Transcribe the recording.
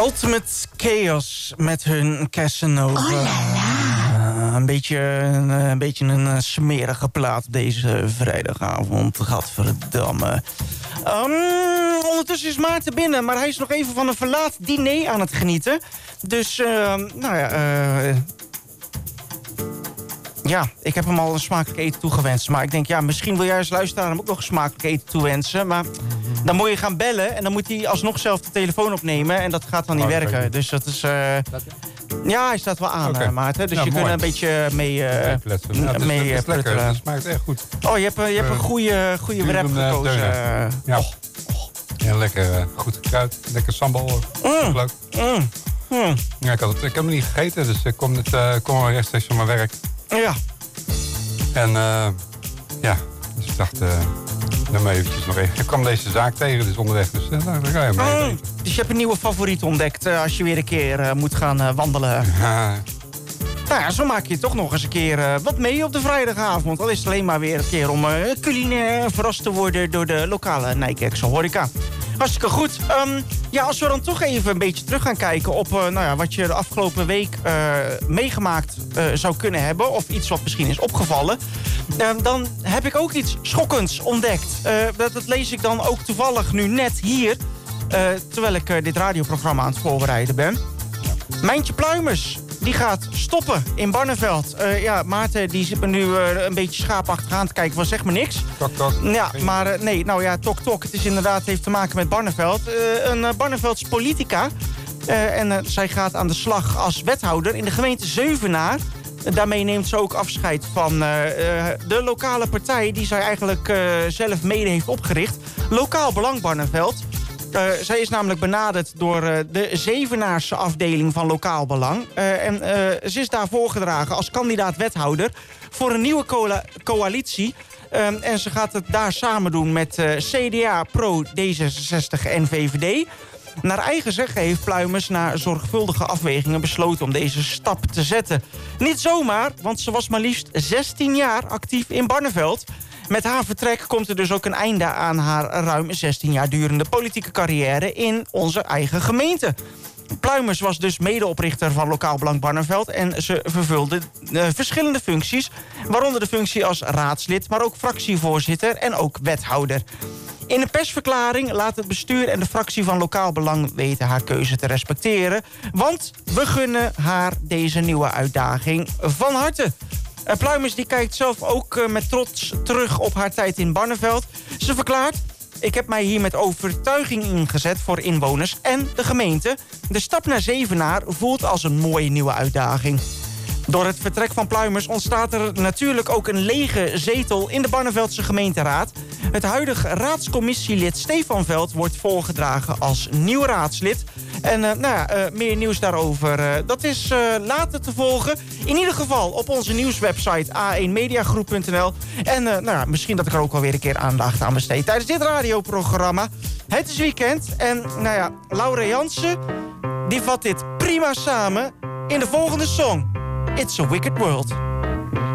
Ultimate Chaos met hun Casanova. Oh la la. Een beetje een smerige plaat deze vrijdagavond. Gadverdamme. Ondertussen is Maarten binnen, maar hij is nog even van een verlaat diner aan het genieten. Dus, ja, ik heb hem al een smakelijk eten toegewenst. Maar ik denk, ja, misschien wil jij als luisteraar hem ook nog een smakelijk eten toewensen. Maar dan moet je gaan bellen en dan moet hij alsnog zelf de telefoon opnemen. En dat gaat dan niet werken. Dus dat is... ja, hij staat wel aan, Maarten. Dus ja, je kunt een beetje mee pruttelen. Dat smaakt echt goed. Oh, je hebt een goede wrap gekozen. Ja. Ja, lekker goed gekruid. Lekker sambal. Leuk. Ja, ik heb hem niet gegeten, dus ik kom rechtstreeks van mijn werk. Ja. En ja, dus ik dacht, dan maar eventjes nog even. Ik kwam deze zaak tegen, dus onderweg, dus dan ga je mee eten. Dus je hebt een nieuwe favoriet ontdekt als je weer een keer moet gaan wandelen. Nou ja, zo maak je toch nog eens een keer wat mee op de vrijdagavond. Al is het alleen maar weer een keer om culinair verrast te worden door de lokale Nijkerkse horeca. Hartstikke goed. Ja, als we dan toch even een beetje terug gaan kijken op wat je de afgelopen week meegemaakt zou kunnen hebben. Of iets wat misschien is opgevallen. Dan heb ik ook iets schokkends ontdekt. Dat lees ik dan ook toevallig nu net hier. Terwijl ik dit radioprogramma aan het voorbereiden ben. Mijntje Pluimers, die gaat stoppen in Barneveld. Ja, Maarten die zit me nu een beetje schaapachtig aan te kijken van zeg maar niks. Tok, tok. Ja, maar nee, nou ja, tok, tok. Het is inderdaad, heeft te maken met Barneveld. Een Barnevelds politica. En zij gaat aan de slag als wethouder in de gemeente Zevenaar. Daarmee neemt ze ook afscheid van de lokale partij die zij eigenlijk zelf mede heeft opgericht. Lokaal Belang Barneveld. Zij is namelijk benaderd door de Zevenaarse afdeling van Lokaal Belang. En ze is daar voorgedragen als kandidaat wethouder voor een nieuwe coalitie. En ze gaat het daar samen doen met CDA, Pro, D66 en VVD. Naar eigen zeggen heeft Pluimers na zorgvuldige afwegingen besloten om deze stap te zetten. Niet zomaar, want ze was maar liefst 16 jaar actief in Barneveld. Met haar vertrek komt er dus ook een einde aan haar ruim 16 jaar durende politieke carrière in onze eigen gemeente. Pluimers was dus medeoprichter van Lokaal Belang Barneveld en ze vervulde verschillende functies, waaronder de functie als raadslid, maar ook fractievoorzitter en ook wethouder. In een persverklaring laat het bestuur en de fractie van Lokaal Belang weten haar keuze te respecteren, want we gunnen haar deze nieuwe uitdaging van harte. Pluimers die kijkt zelf ook met trots terug op haar tijd in Barneveld. Ze verklaart: ik heb mij hier met overtuiging ingezet voor inwoners en de gemeente. De stap naar Zevenaar voelt als een mooie nieuwe uitdaging. Door het vertrek van Pluimers ontstaat er natuurlijk ook een lege zetel in de Barneveldse gemeenteraad. Het huidige raadscommissielid Stefan Veld wordt voorgedragen als nieuw raadslid. En meer nieuws daarover, dat is later te volgen. In ieder geval op onze nieuwswebsite a1mediagroep.nl. En misschien dat ik er ook wel weer een keer aandacht aan besteed tijdens dit radioprogramma. Het is weekend en Laura Jansen die vat dit prima samen in de volgende song. It's a Wicked World.